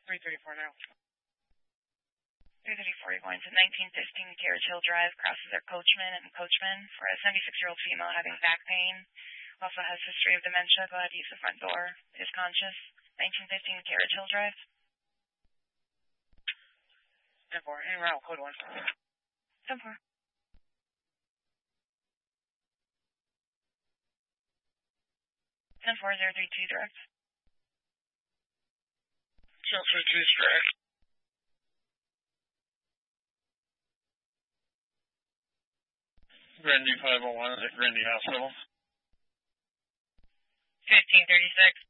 334 now. 334, you're going to 1915 Carriage Hill Drive, crosses their coachman and coachman for a 76-year-old female having back pain. Also has history of dementia. Go ahead, use the front door. Is conscious. 1915 Carriage Hill Drive. 10-4, en route, code 1. 10-4. 10-4, 032 direct. Shell 32 is direct. Grandy 501 at Grandy Hospital. 1536.